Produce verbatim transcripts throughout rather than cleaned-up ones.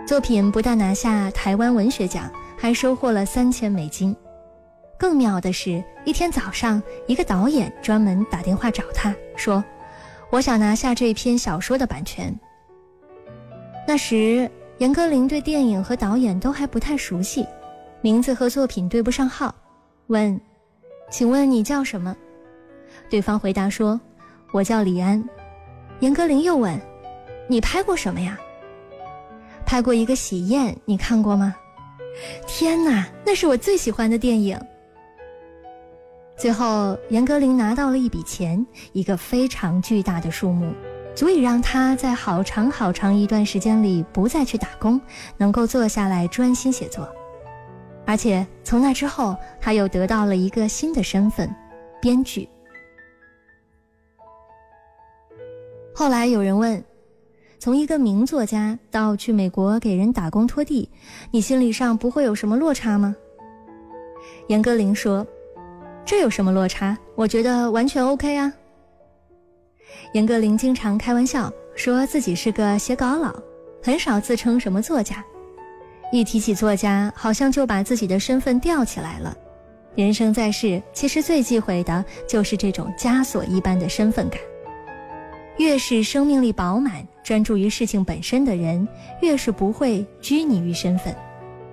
作品不但拿下台湾文学奖，还收获了三千美金。更妙的是，一天早上，一个导演专门打电话找他，说：“我想拿下这篇小说的版权。”那时，严歌苓对电影和导演都还不太熟悉，名字和作品对不上号，问：“请问你叫什么？”对方回答说：“我叫李安。”严歌苓又问：“你拍过什么呀？”“拍过一个喜宴，你看过吗？”“天哪，那是我最喜欢的电影。”最后，严歌苓拿到了一笔钱，一个非常巨大的数目，足以让他在好长好长一段时间里不再去打工，能够坐下来专心写作。而且从那之后，他又得到了一个新的身份——编剧。后来有人问，从一个名作家到去美国给人打工拖地，你心理上不会有什么落差吗？严歌苓说：“这有什么落差？我觉得完全 OK 啊。”严歌苓经常开玩笑说自己是个写稿佬，很少自称什么作家。一提起作家，好像就把自己的身份吊起来了。人生在世，其实最忌讳的就是这种枷锁一般的身份感。越是生命力饱满、专注于事情本身的人，越是不会拘泥于身份。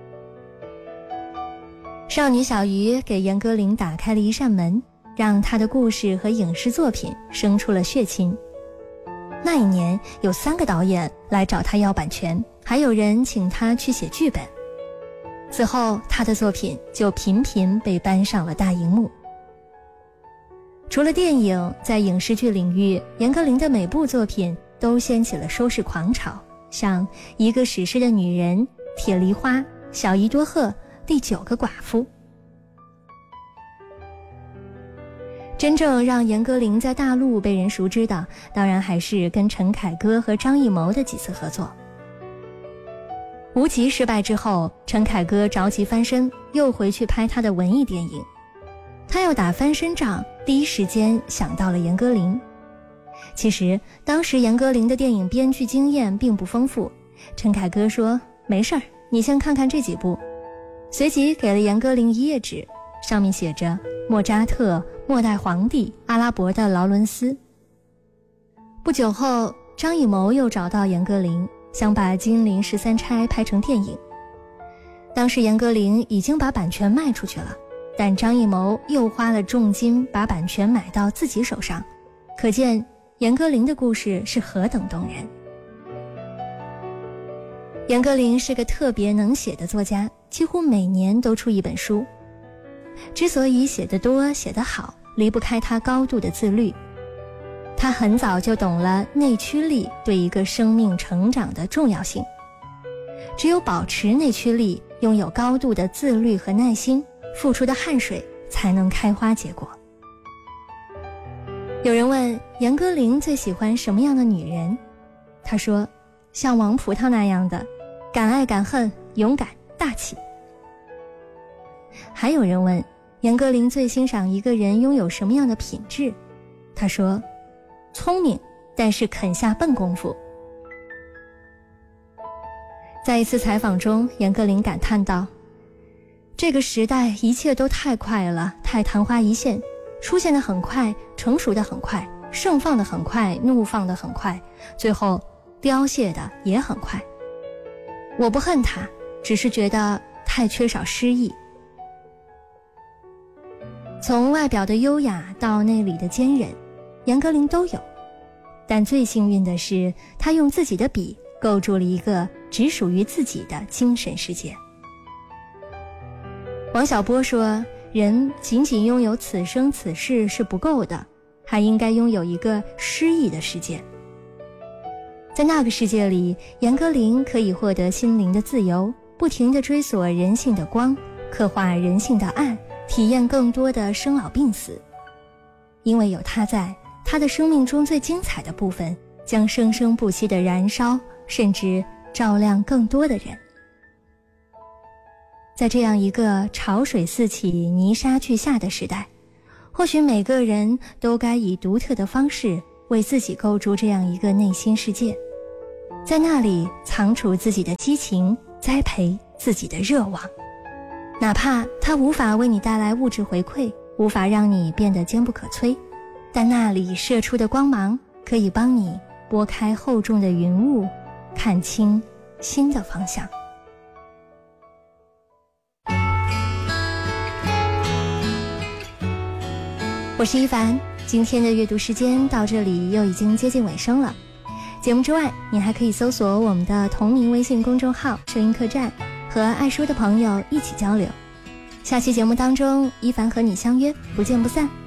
少女小鱼给严歌苓打开了一扇门，让她的故事和影视作品生出了血亲。那一年，有三个导演来找她要版权，还有人请她去写剧本。此后，她的作品就频频被搬上了大荧幕。除了电影，在影视剧领域，严歌苓的每部作品都掀起了收视狂潮，像《一个史诗的女人》、《铁梨花》、《小姨多鹤》、《第九个寡妇》。真正让严歌苓在大陆被人熟知的，当然还是跟陈凯歌和张艺谋的几次合作。无极失败之后，陈凯歌着急翻身，又回去拍他的文艺电影。他要打翻身仗，第一时间想到了严歌苓。其实当时严歌苓的电影编剧经验并不丰富，陈凯歌说：“没事儿，你先看看这几部。”随即给了严歌苓一页纸，上面写着莫扎特、末代皇帝、阿拉伯的劳伦斯。不久后，张艺谋又找到严歌苓，想把《金陵十三钗》拍成电影。当时严歌苓已经把版权卖出去了，但张艺谋又花了重金把版权买到自己手上，可见严歌苓的故事是何等动人。严歌苓是个特别能写的作家，几乎每年都出一本书。之所以写得多写得好，离不开他高度的自律。他很早就懂了内驱力对一个生命成长的重要性。只有保持内驱力，拥有高度的自律和耐心，付出的汗水才能开花结果。有人问严歌苓最喜欢什么样的女人，她说：像王葡萄那样的，敢爱敢恨，勇敢大气。还有人问严歌苓最欣赏一个人拥有什么样的品质，她说：聪明，但是肯下笨功夫。在一次采访中，严歌苓感叹道：这个时代一切都太快了，太昙花一现，出现的很快，成熟的很快，盛放的很快，怒放的很快，最后凋谢的也很快。我不恨他，只是觉得太缺少诗意。从外表的优雅到内里的坚韧，严歌苓都有，但最幸运的是，他用自己的笔构筑了一个只属于自己的精神世界。王小波说，人仅仅拥有此生此世是不够的，还应该拥有一个诗意的世界。在那个世界里，严歌苓可以获得心灵的自由，不停地追索人性的光，刻画人性的暗，体验更多的生老病死。因为有他在，他的生命中最精彩的部分将生生不息地燃烧，甚至照亮更多的人。在这样一个潮水四起泥沙俱下的时代，或许每个人都该以独特的方式为自己构筑这样一个内心世界。 在那里藏储自己的激情，栽培自己的热望。哪怕它无法为你带来物质回馈，无法让你变得坚不可摧，但那里射出的光芒可以帮你拨开厚重的云雾，看清新的方向。我是一凡，今天的阅读时间到这里又已经接近尾声了。节目之外，你还可以搜索我们的同名微信公众号声音客栈，和爱书的朋友一起交流。下期节目当中，一凡和你相约，不见不散。